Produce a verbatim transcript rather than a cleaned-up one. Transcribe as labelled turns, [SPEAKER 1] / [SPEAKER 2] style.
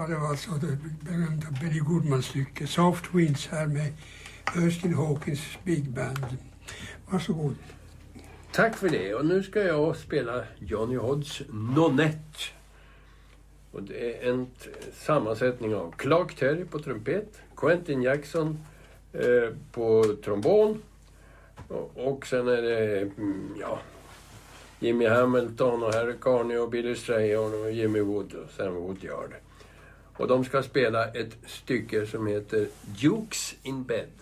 [SPEAKER 1] Ja, det var alltså det berömda Benny Goodman-stycket Soft Winds här med Erskine Hawkins Big Band. Varsågod.
[SPEAKER 2] Tack för det. Och nu ska jag spela Johnny Hodds Nonette. Och det är en t- sammansättning av Clark Terry på trumpet, Quentin Jackson eh, på trombon och, och sen är det mm, ja, Jimmy Hamilton och Harry Carney och Billy Strayhorn och Jimmy Wood och Sam Wood gör det. Och de ska spela ett stycke som heter Dukes in Bed.